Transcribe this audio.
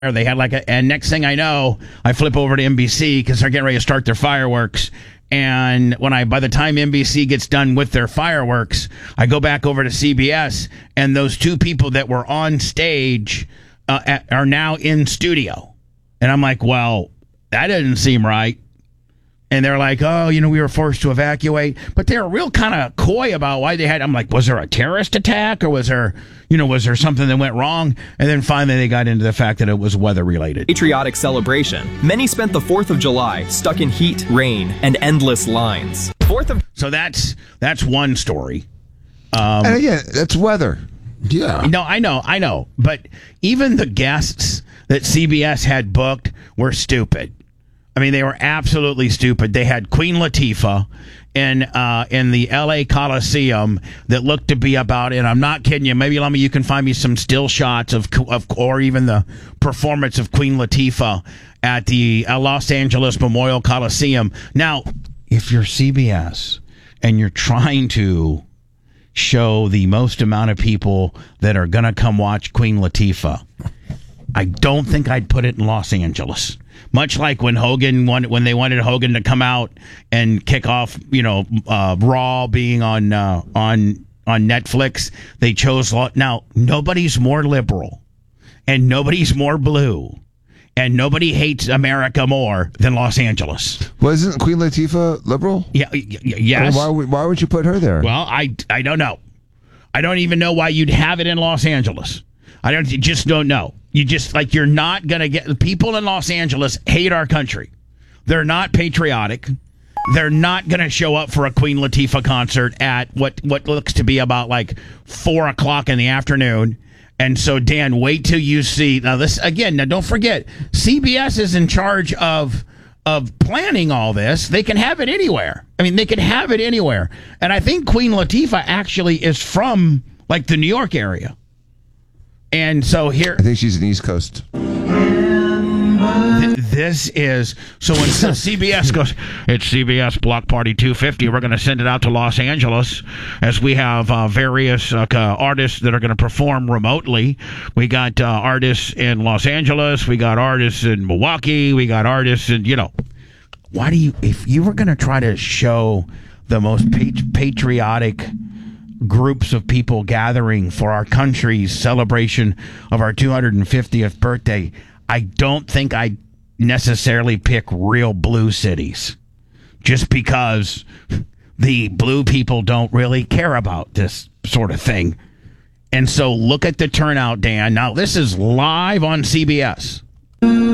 They had and next thing I know, I flip over to NBC because they're getting ready to start their fireworks. And by the time NBC gets done with their fireworks, I go back over to CBS, and those two people that were on stage are now in studio. And I'm like, well, that doesn't seem right. And they're like, oh, we were forced to evacuate. But they were real kind of coy about why they had. I'm like, was there a terrorist attack, or was there something that went wrong? And then finally they got into the fact that it was weather related. Patriotic celebration. Many spent the 4th of July stuck in heat, rain, and endless lines. So that's one story. And again, that's weather. Yeah. No, I know. But even the guests that CBS had booked were stupid. I mean, they were absolutely stupid. They had Queen Latifah in the L.A. Coliseum that looked to be about, and I'm not kidding you, maybe you can find me some still shots of or even the performance of Queen Latifah at the Los Angeles Memorial Coliseum. Now, if you're CBS and you're trying to show the most amount of people that are going to come watch Queen Latifah, I don't think I'd put it in Los Angeles. Much like when they wanted Hogan to come out and kick off, Raw being on Netflix, they chose. Now, nobody's more liberal, and nobody's more blue, and nobody hates America more than Los Angeles. Wasn't Queen Latifah liberal? Yeah, yes. Well, why would you put her there? Well, I don't know. I don't even know why you'd have it in Los Angeles. Just don't know. You're not going to get... People in Los Angeles hate our country. They're not patriotic. They're not going to show up for a Queen Latifah concert at what looks to be about 4 o'clock in the afternoon. And so, Dan, wait till you see... Now, don't forget, CBS is in charge of planning all this. They can have it anywhere. I mean, they can have it anywhere. And I think Queen Latifah actually is from, the New York area. And so here... I think she's an East Coast. This is... So when CBS goes, it's CBS Block Party 250, we're going to send it out to Los Angeles as we have various artists that are going to perform remotely. We got artists in Los Angeles. We got artists in Milwaukee. We got artists in, Why do you... If you were going to try to show the most patriotic... groups of people gathering for our country's celebration of our 250th birthday, I don't think I'd necessarily pick real blue cities, just because the blue people don't really care about this sort of thing. And so look at the turnout, Dan. Now, this is live on CBS.